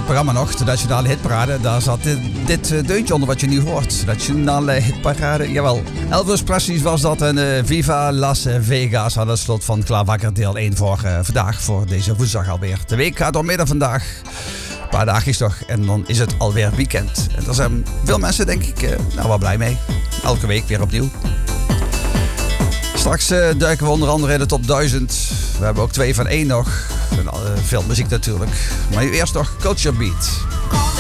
het programma nog, de Nationale Hitparade. Daar zat dit deuntje onder wat je nu hoort. Nationale Hitparade, jawel. Elvis Presley was dat en Viva Las Vegas aan het slot van Klaarwakker deel 1 voor vandaag, voor deze woensdag alweer. De week gaat doormidden vandaag. Een paar dagjes toch en dan is het alweer weekend. En daar zijn veel mensen denk ik wel blij mee. Elke week weer opnieuw. Straks duiken we onder andere in de top 1000. We hebben ook 2 van 1 nog. Veel muziek natuurlijk. Maar nu eerst nog Culture Beat.